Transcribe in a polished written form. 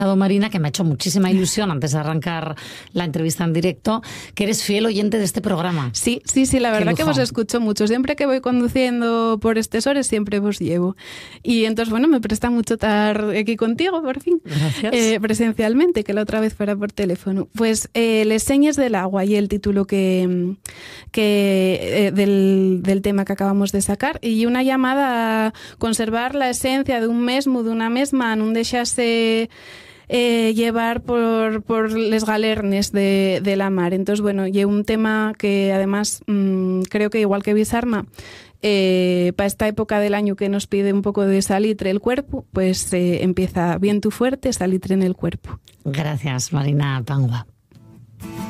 Marina, que me ha hecho muchísima ilusión antes de arrancar la entrevista en directo, que eres fiel oyente de este programa. Sí, la verdad que os escucho mucho. Siempre que voy conduciendo por estos horas, siempre vos llevo. Y entonces, bueno, me presta mucho estar aquí contigo, por fin. Gracias. Presencialmente, que la otra vez fuera por teléfono. Pues Les señas del agua, y el título del tema que acabamos de sacar, y una llamada a conservar la esencia de un mesmo, de una mesma, no dejarse llevar por les galernes de la mar. Entonces, bueno, y un tema que además creo que igual que Bisarma, para esta época del año que nos pide un poco de salitre el cuerpo, pues empieza viento fuerte, salitre en el cuerpo. Gracias, Marina Pangua.